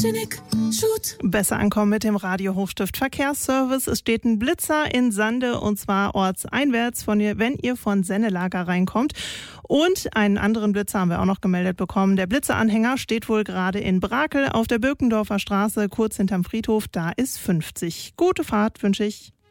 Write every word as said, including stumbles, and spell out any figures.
Sputnik, Shoot. Besser ankommen mit dem Radio Hochstift Verkehrsservice. Es steht ein Blitzer in Sande und zwar ortseinwärts, von ihr, wenn ihr von Sennelager reinkommt. Und einen anderen Blitzer haben wir auch noch gemeldet bekommen. Der Blitzeranhänger steht wohl gerade in Brakel auf der Birkendorfer Straße, kurz hinterm Friedhof. Da ist fünfzig. Gute Fahrt wünsche ich.